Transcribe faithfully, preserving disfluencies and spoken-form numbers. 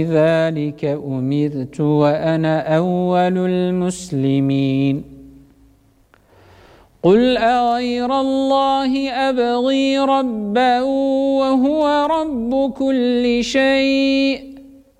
ذلك أمرت وأنا أول المسلمين قل أغير الله أبغي ربا وهو رب كل شيء